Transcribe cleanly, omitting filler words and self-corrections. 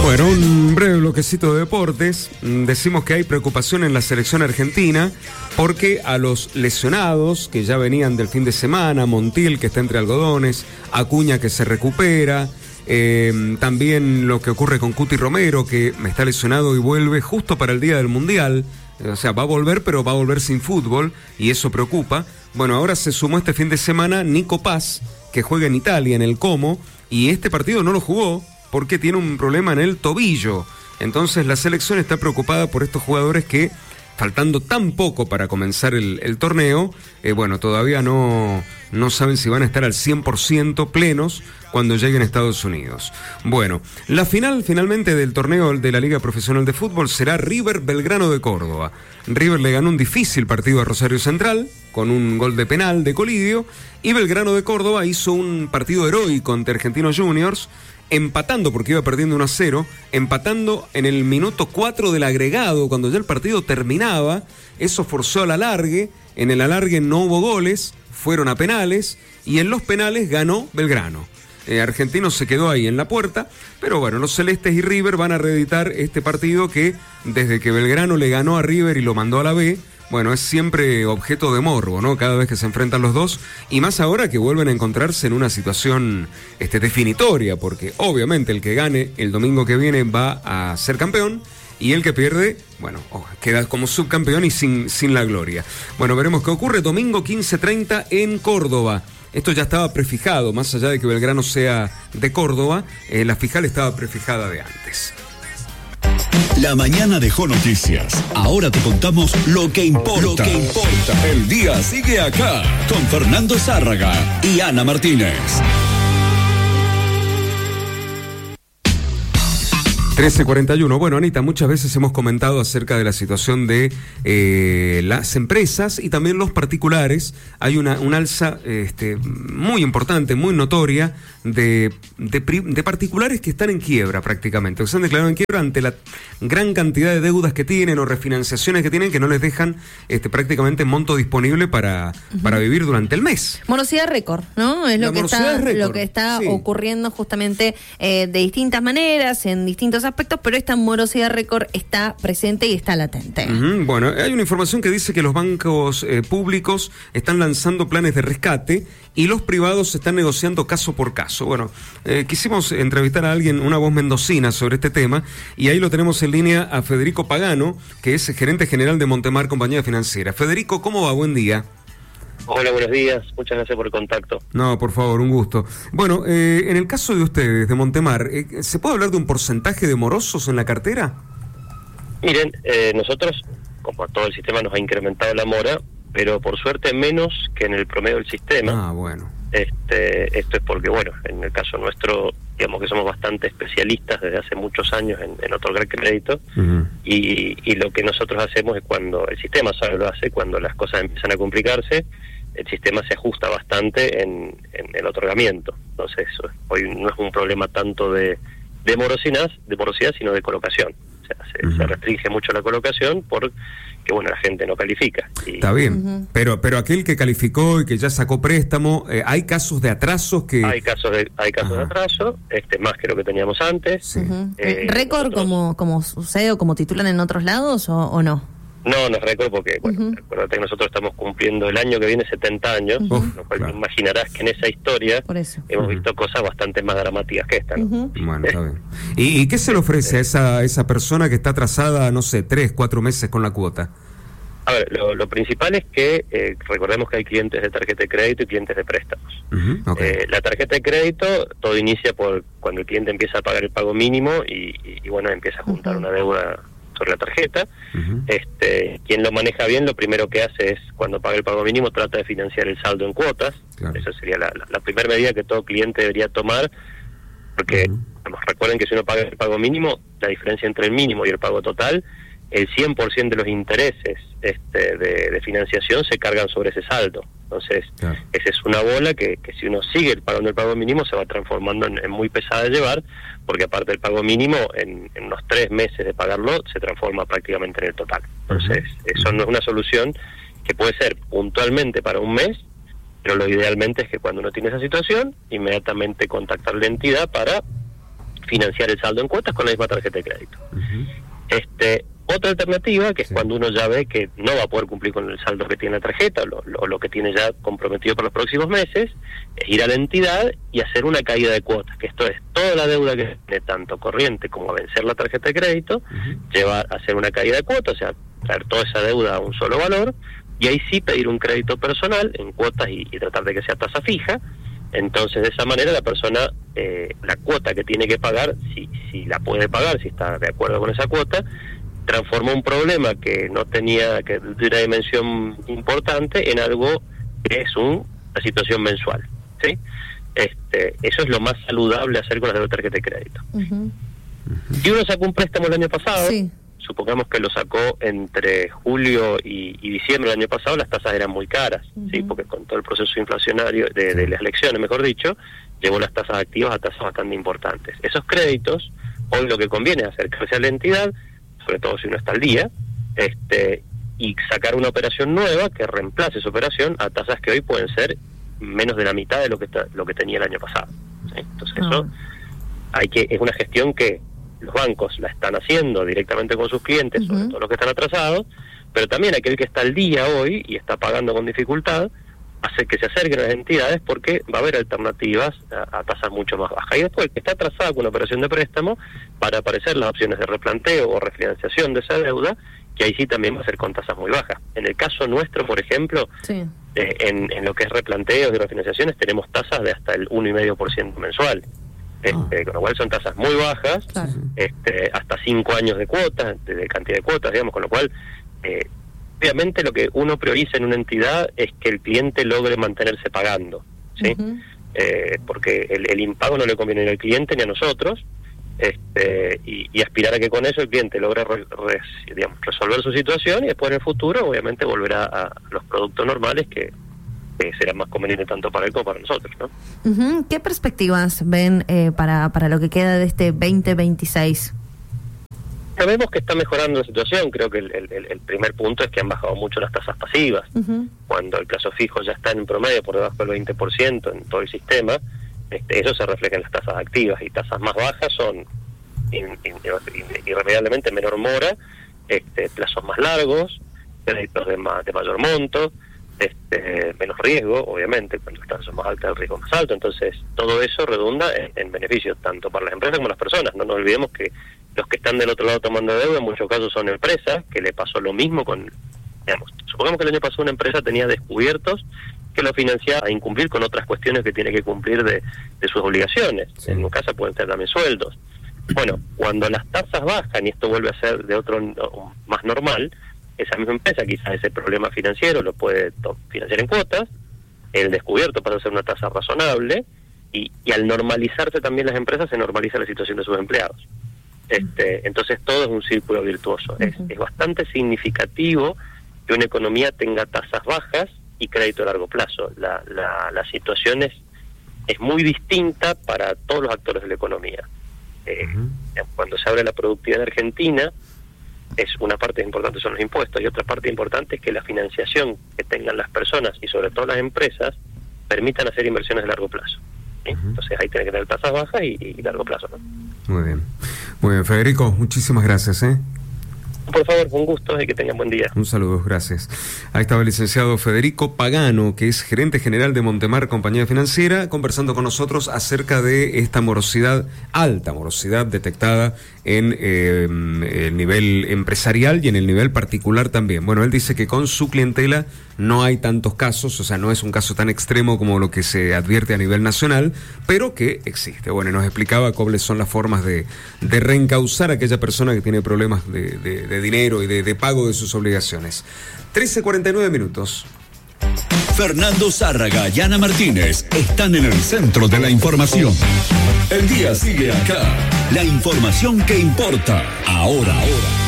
Bueno, un breve bloquecito de deportes. Decimos que hay preocupación en la selección argentina porque a los lesionados que ya venían del fin de semana, Montiel que está entre algodones, Acuña que se recupera, también lo que ocurre con Cuti Romero que está lesionado y vuelve justo para el día del Mundial. O sea, va a volver, pero va a volver sin fútbol y eso preocupa. Bueno, ahora se sumó este fin de semana Nico Paz, que juega en Italia, en el Como, y este partido no lo jugó porque tiene un problema en el tobillo. Entonces la selección está preocupada por estos jugadores que, faltando tan poco para comenzar el torneo, bueno, todavía no saben si van a estar al 100% plenos cuando lleguen a Estados Unidos. Bueno, la final finalmente del torneo de la Liga Profesional de Fútbol será River Belgrano de Córdoba. River le ganó un difícil partido a Rosario Central con un gol de penal de Colidio, y Belgrano de Córdoba hizo un partido heroico ante Argentinos Juniors, empatando porque iba perdiendo 1-0, empatando en el minuto 4 del agregado, cuando ya el partido terminaba. Eso forzó al alargue, en el alargue no hubo goles, fueron a penales, y en los penales ganó Belgrano. Argentinos se quedó ahí en la puerta, pero bueno, los celestes y River van a reeditar este partido que desde que Belgrano le ganó a River y lo mandó a la B, bueno, es siempre objeto de morbo, ¿no? Cada vez que se enfrentan los dos, y más ahora que vuelven a encontrarse en una situación definitoria, porque obviamente el que gane el domingo que viene va a ser campeón, y el que pierde, bueno, queda como subcampeón y sin la gloria. Bueno, veremos qué ocurre. Domingo 15:30 en Córdoba. Esto ya estaba prefijado, más allá de que Belgrano sea de Córdoba, la fijal estaba prefijada de antes. La mañana dejó noticias. Ahora te contamos lo que importa. El día sigue acá con Fernando Zárraga y Ana Martínez. 13:41. Bueno, Anita, muchas veces hemos comentado acerca de la situación de las empresas y también los particulares. Hay un alza muy importante, muy notoria de particulares que están en quiebra prácticamente, que se han declarado en quiebra ante la gran cantidad de deudas que tienen o refinanciaciones que tienen, que no les dejan prácticamente monto disponible para vivir durante el mes. Morosidad récord, ¿no? Es lo que está sí, ocurriendo justamente de distintas maneras, en distintos aspectos, pero esta morosidad récord está presente y está latente. Bueno, hay una información que dice que los bancos públicos están lanzando planes de rescate y los privados están negociando caso por caso. Bueno, quisimos entrevistar a alguien, una voz mendocina sobre este tema, y ahí lo tenemos en línea a Federico Pagano, que es gerente general de Montemar Compañía Financiera. Federico, ¿cómo va? Buen día. Hola, buenos días. Muchas gracias por el contacto. No, por favor, un gusto. Bueno, en el caso de ustedes, de Montemar, ¿se puede hablar de un porcentaje de morosos en la cartera? Miren, nosotros, como todo el sistema, nos ha incrementado la mora, pero por suerte menos que en el promedio del sistema. Ah, bueno. Esto es porque, bueno, en el caso nuestro, digamos que somos bastante especialistas desde hace muchos años en otorgar crédito, y lo que nosotros hacemos es cuando el sistema solo lo hace, cuando las cosas empiezan a complicarse, el sistema se ajusta bastante en el otorgamiento. Entonces, hoy no es un problema tanto de morosidad, sino de colocación. O sea, se restringe mucho la colocación porque, bueno, la gente no califica. Está bien, pero aquel que calificó y que ya sacó préstamo, ¿hay casos de atrasos que...? Hay casos de atraso, más que lo que teníamos antes. Sí. ¿Récord como sucede o como titulan en otros lados o no? No es récord porque, bueno, acuérdate que nosotros estamos cumpliendo el año que viene 70 años, lo cual imaginarás que en esa historia hemos visto cosas bastante más dramáticas que esta, ¿no? Bueno, está bien. ¿Y qué se le ofrece a esa persona que está atrasada, no sé, 3, 4 meses con la cuota? A ver, lo principal es que recordemos que hay clientes de tarjeta de crédito y clientes de préstamos. La tarjeta de crédito, todo inicia por cuando el cliente empieza a pagar el pago mínimo y bueno, empieza a juntar una deuda sobre la tarjeta. Quien lo maneja bien, lo primero que hace es, cuando paga el pago mínimo, trata de financiar el saldo en cuotas. Claro. Esa sería la primera medida que todo cliente debería tomar, porque recuerden que si uno paga el pago mínimo, la diferencia entre el mínimo y el pago total, el 100% de los intereses de financiación se cargan sobre ese saldo. Entonces, esa es una bola que si uno sigue pagando el pago mínimo, se va transformando en muy pesada de llevar, porque aparte del pago mínimo, en unos 3 meses de pagarlo, se transforma prácticamente en el total. Entonces, eso no es una solución que puede ser puntualmente para un mes, pero lo idealmente es que cuando uno tiene esa situación, inmediatamente contactar la entidad para financiar el saldo en cuotas con la misma tarjeta de crédito. Otra alternativa, que es cuando uno ya ve que no va a poder cumplir con el saldo que tiene la tarjeta o lo que tiene ya comprometido para los próximos meses, es ir a la entidad y hacer una caída de cuotas, que esto es toda la deuda que tiene, tanto corriente como a vencer la tarjeta de crédito, llevar a hacer una caída de cuotas, o sea, traer toda esa deuda a un solo valor, y ahí sí pedir un crédito personal en cuotas y tratar de que sea tasa fija. Entonces, de esa manera la persona, la cuota que tiene que pagar, si la puede pagar, si está de acuerdo con esa cuota, transformó un problema que no tenía, que de una dimensión importante, en algo que es una situación mensual, ¿sí? Eso es lo más saludable hacer con la tarjeta de crédito. Si uno sacó un préstamo el año pasado, supongamos que lo sacó entre julio y diciembre del año pasado, las tasas eran muy caras, ¿sí? Porque con todo el proceso inflacionario de las elecciones, mejor dicho, llevó las tasas activas a tasas bastante importantes. Esos créditos, hoy lo que conviene es acercarse a la entidad, sobre todo si uno está al día, y sacar una operación nueva que reemplace esa operación a tasas que hoy pueden ser menos de la mitad de lo que tenía el año pasado, ¿sí? Entonces eso es una gestión que los bancos la están haciendo directamente con sus clientes, sobre todo los que están atrasados, pero también aquel que está al día hoy y está pagando con dificultad, hace que se acerquen a las entidades, porque va a haber alternativas a tasas mucho más bajas. Y después, el que está atrasado con una operación de préstamo, van a aparecer las opciones de replanteo o refinanciación de esa deuda, que ahí sí también va a ser con tasas muy bajas. En el caso nuestro, por ejemplo, en lo que es replanteos y refinanciaciones, tenemos tasas de hasta el 1,5% mensual. Con lo cual son tasas muy bajas, hasta 5 años de cuotas, de cantidad de cuotas, digamos, con lo cual obviamente lo que uno prioriza en una entidad es que el cliente logre mantenerse pagando, ¿sí? Porque el impago no le conviene ni al cliente ni a nosotros, y aspirar a que con eso el cliente logre resolver su situación, y después en el futuro obviamente volverá a los productos normales que será más conveniente tanto para él como para nosotros, ¿no? ¿Qué perspectivas ven para lo que queda de este 2026? Sabemos que está mejorando la situación. Creo que el primer punto es que han bajado mucho las tasas pasivas. Cuando el plazo fijo ya está en promedio por debajo del 20% en todo el sistema, eso se refleja en las tasas activas, y tasas más bajas son irremediablemente menor mora, plazos más largos, créditos de mayor monto, menos riesgo, obviamente, cuando las tasas son más altas el riesgo es más alto. Entonces todo eso redunda en beneficios tanto para las empresas como las personas. No nos olvidemos que los que están del otro lado tomando deuda en muchos casos son empresas, que le pasó lo mismo supongamos que el año pasado una empresa tenía descubiertos que lo financiaba a incumplir con otras cuestiones que tiene que cumplir de sus obligaciones. En un caso pueden ser también sueldos. Bueno, cuando las tasas bajan y esto vuelve a ser de otro más normal, esa misma empresa quizás ese problema financiero lo puede financiar en cuotas, el descubierto pasa a ser una tasa razonable, y al normalizarse también las empresas, se normaliza la situación de sus empleados. Entonces todo es un círculo virtuoso. Es bastante significativo que una economía tenga tasas bajas y crédito a largo plazo. La situación es muy distinta para todos los actores de la economía. Cuando se abre la productividad en Argentina, una parte importante son los impuestos, y otra parte importante es que la financiación que tengan las personas y sobre todo las empresas permitan hacer inversiones de largo plazo, ¿sí? Entonces ahí tiene que tener tasas bajas y largo plazo, ¿no? Muy bien, Federico, muchísimas gracias. Por favor, un gusto y que tengan buen día. Un saludo, gracias. Ahí estaba el licenciado Federico Pagano, que es gerente general de Montemar Compañía Financiera, conversando con nosotros acerca de esta alta morosidad detectada en el nivel empresarial y en el nivel particular también. Bueno, él dice que con su clientela no hay tantos casos, o sea, no es un caso tan extremo como lo que se advierte a nivel nacional, pero que existe. Bueno, nos explicaba cuáles son las formas de reencauzar a aquella persona que tiene problemas de dinero y de pago de sus obligaciones. 13:49 minutos. Fernando Zárraga y Ana Martínez están en el centro de la información. El día sigue acá. La información que importa ahora.